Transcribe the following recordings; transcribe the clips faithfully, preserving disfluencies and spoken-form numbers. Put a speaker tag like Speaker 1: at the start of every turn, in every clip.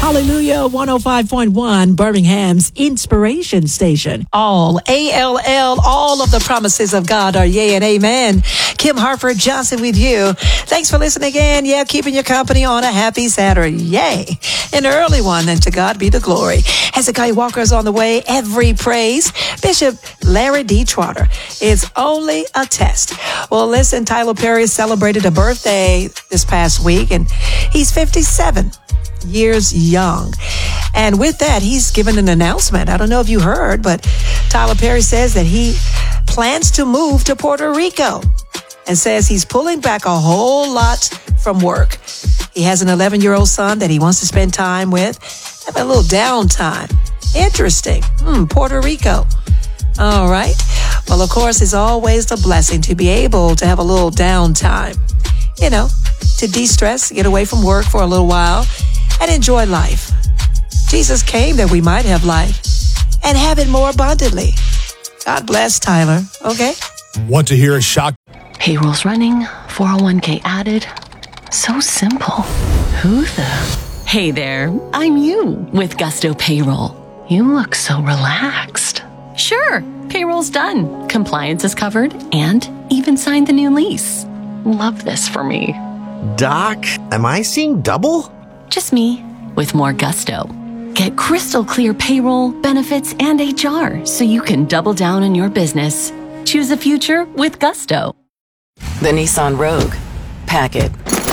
Speaker 1: Hallelujah, one oh five point one, Birmingham's Inspiration Station. All, A L L, all of the promises of God are yea and amen. Kim Harford Johnson with you. Thanks for listening again. Yeah, keeping your company on a happy Saturday. Yay. An early one, and to God be the glory. Hezekiah Walker is on the way. Every praise. Bishop Larry D. Trotter is only a test. Well, listen, Tyler Perry celebrated a birthday this past week, and he's fifty-seven years young. And with that, he's given an announcement. I don't know if you heard, but Tyler Perry says that he plans to move to Puerto Rico and says he's pulling back a whole lot from work. He has an eleven-year-old son that he wants to spend time with, have a little downtime. Interesting. Hmm, Puerto Rico. All right. Well, of course, it's always a blessing to be able to have a little downtime, you know, to de-stress, get away from work for a little while, and enjoy life. Jesus came that we might have life and have it more abundantly. God bless Tyler, okay?
Speaker 2: Want to hear a shock?
Speaker 3: Payroll's running, four oh one k added. So simple. Who the? Hey there, I'm you with Gusto Payroll. You look so relaxed. Sure, payroll's done. Compliance is covered and even signed the new lease. Love this for me.
Speaker 4: Doc, am I seeing double?
Speaker 3: Just me with more gusto. Get crystal clear payroll, benefits, and H R so you can double down on your business. Choose a future with Gusto.
Speaker 5: The Nissan Rogue. Pack it.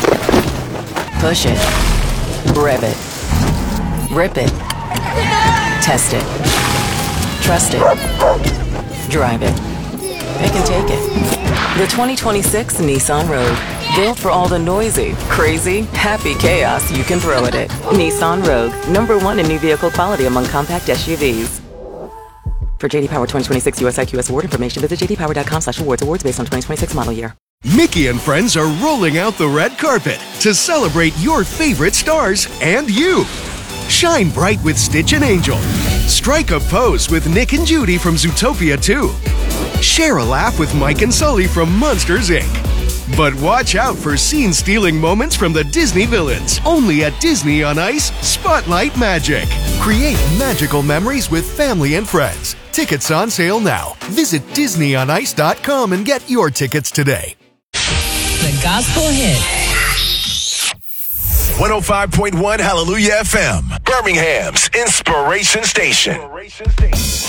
Speaker 5: Push it. Rev it. Rip it. Test it. Trust it. Drive it. Pick and take it. The twenty twenty-six Nissan Rogue. Built for all the noisy, crazy, happy chaos you can throw at it. Nissan Rogue. Number one in new vehicle quality among compact S U Vs. For J D Power twenty twenty-six U S I Q S award information, visit j d power dot com slash awards. Awards based on twenty twenty-six model year.
Speaker 6: Mickey and friends are rolling out the red carpet to celebrate your favorite stars and you. Shine bright with Stitch and Angel. Strike a pose with Nick and Judy from Zootopia two. Share a laugh with Mike and Sully from Monsters, Incorporated. But watch out for scene-stealing moments from the Disney villains. Only at Disney on Ice, Spotlight Magic. Create magical memories with family and friends. Tickets on sale now. Visit disney on ice dot com and get your tickets today.
Speaker 1: The Gospel Hit.
Speaker 2: one oh five point one Hallelujah F M, Birmingham's Inspiration Station.